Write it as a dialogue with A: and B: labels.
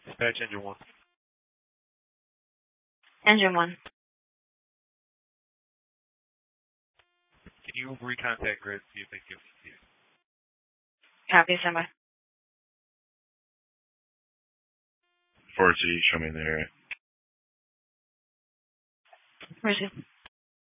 A: Dispatch engine 1.
B: Engine 1.
A: Can you recontact grid, see if they give it to you?
B: Copy, standby.
C: 4G, show me the area.
B: Where's he?